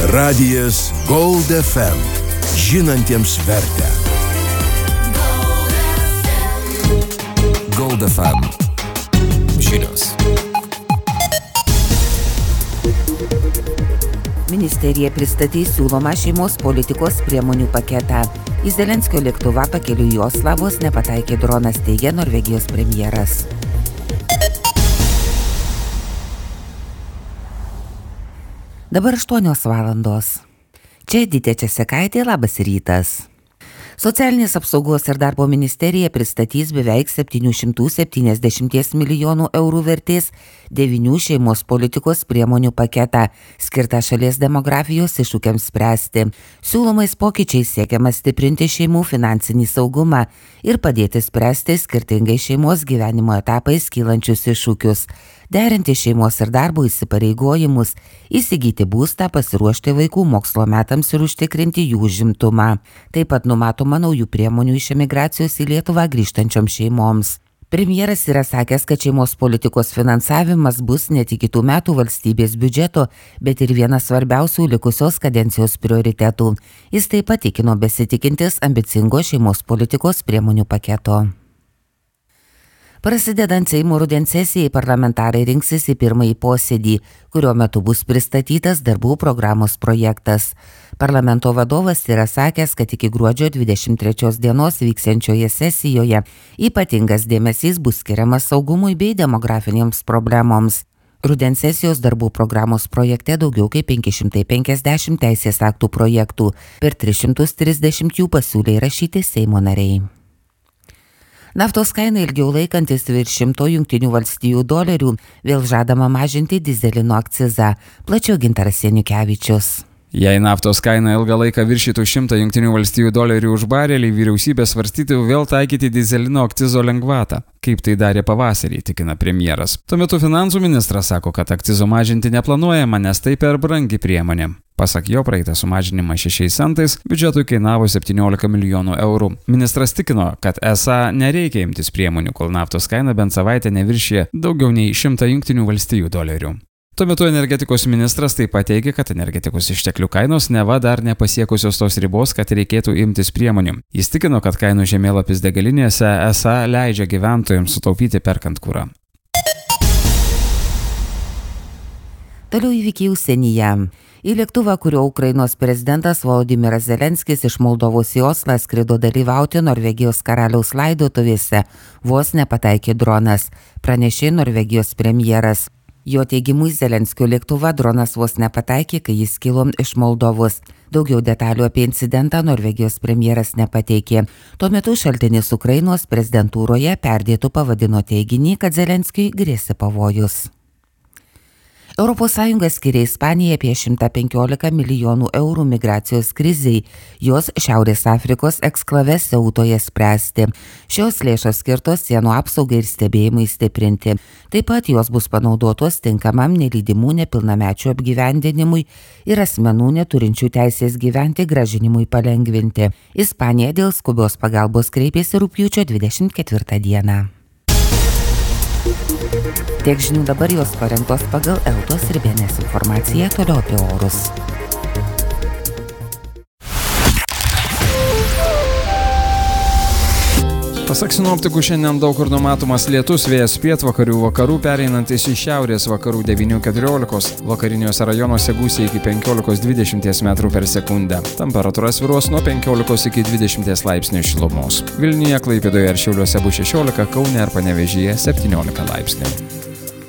Radijas Gold FM. Žinantiems vertę. Gold FM. Žinios. Ministerija pristatys siūlomą šeimos politikos priemonių paketą. Į Zelenskio lėktuvą pakeliui į Oslą vos nepataikė dronas, teigia Norvegijos premjeras. Dabar 8 valandos. Čia Edita Česekaitė, labas rytas. Socialinės apsaugos ir darbo ministerija pristatys beveik 770 milijonų eurų vertės 9 šeimos politikos priemonių paketą, skirtą šalies demografijos iššūkiams spręsti. Siūlomais pokyčiais siekiama stiprinti šeimų finansinį saugumą ir padėti spręsti skirtingai šeimos gyvenimo etapais kylančius iššūkius, derinti šeimos ir darbo įsipareigojimus, įsigyti būstą, pasiruošti vaikų mokslo metams ir užtikrinti jų užimtumą. Taip pat numatoma naujų priemonių iš emigracijos į Lietuvą grįžtančioms šeimoms. Premjeras yra sakęs, kad šeimos politikos finansavimas bus ne tik kitų metų valstybės biudžeto, bet ir vienas svarbiausių likusios kadencijos prioritetų. Jis taip pat tikino besitikintis ambicingo šeimos politikos priemonių paketo. Prasidedant Seimo rudens sesijai, parlamentarai rinksis į pirmąjį posėdį, kurio metu bus pristatytas darbų programos projektas. Parlamento vadovas yra sakęs, kad iki gruodžio 23 dienos vyksiančioje sesijoje ypatingas dėmesys bus skiriamas saugumui bei demografinėms problemoms. Rudens sesijos darbų programos projekte daugiau kaip 550 teisės aktų projektų, per 330 jų pasiūlė įrašyti Seimo nariai. Naftos kaina ilgiau laikantis virš $100 JAV vėl žadama mažinti dyzelino akcizą. Plačiau Gintaras Janukevičius. Jei naftos kaina ilgą laiką viršytų $100 JAV už barelį, vyriausybė svarstytų vėl taikyti dyzelino akcizo lengvatą, kaip tai darė pavasarį, tikina premjeras. Tuo metu finansų ministras sako, kad akcizo mažinti neplanuojama, nes tai per brangi priemonė. Pasak jo, praeitą sumažinimą 6 centais biudžetui kainavo 17 milijonų eurų. Ministras tikino, kad esą nereikia imtis priemonių, kol naftos kaina bent savaitę neviršė daugiau nei $100 JAV. Tuo metu energetikos ministras taip pat teigia, kad energetikos išteklių kainos neva dar nepasiekusios tos ribos, kad reikėtų imtis priemonių. Jis tikino, kad kainų žemėlapis degalinėse esą leidžia gyventojams sutaupyti perkant kurą. Toliau įvykiai užsienyje. Į lėktuvą, kurio Ukrainos prezidentas Volodymyras Zelenskis iš Moldovos į Oslą skrido dalyvauti Norvegijos karaliaus laidotuvėse, vos nepataikė dronas, pranešė Norvegijos premjeras. Jo teigimu, į Zelenskio lėktuvą dronas vos nepataikė, kai jis kilo iš Moldovos. Daugiau detalių apie incidentą Norvegijos premjeras nepateikė. Tuo metu šaltinis Ukrainos prezidentūroje perdėtų pavadino teiginį, kad Zelenskiui grėsė pavojus. ES skiria Ispanijai apie 115 milijonų eurų migracijos krizei, jos Šiaurės Afrikos eksklave Siautoje spręsti. Šios lėšos skirtos sienų apsaugai ir stebėjimui stiprinti. Taip pat jos bus panaudotos tinkamam nelydimų nepilnamečių apgyvendinimui ir asmenų neturinčių teisės gyventi grąžinimui palengvinti. Ispanija dėl skubios pagalbos kreipėsi rugpjūčio 24 dieną. Tiek žinių dabar, jos parengtos pagal Eltos ir BNS informaciją, toliau apie orus. Pasak sinoptikų, šiandien daug kur numatomas lietus, vėjas pietvakarių vakarų pereinantis į šiaurės vakarų 9–14, vakariniuose rajonuose gūsiai iki 15–20 metrų per sekundę. Temperatūra svyruos nuo 15 iki 20 laipsnių šilumos. Vilniuje, Klaipėdoje ir Šiauliuose bus 16, Kaune ir Panevėžyje 17 laipsnių.